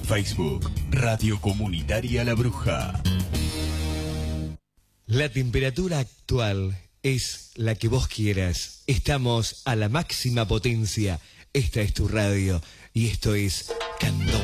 Facebook, Radio Comunitaria La Bruja. La temperatura actual es la que vos quieras. Estamos a la máxima potencia. Esta es tu radio y esto es Candón.